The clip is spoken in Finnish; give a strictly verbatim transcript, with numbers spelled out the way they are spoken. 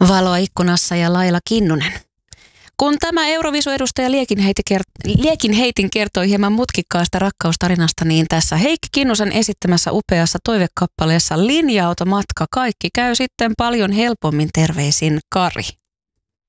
Valoa ikkunassa ja Laila Kinnunen. Kun tämä Eurovisu-edustaja Liekin heitin kertoi hieman mutkikkaasta rakkaustarinasta, niin tässä Heikki Kinnusen esittämässä upeassa toivekappaleessa Linja-automatka kaikki käy sitten paljon helpommin. Terveisin Kari.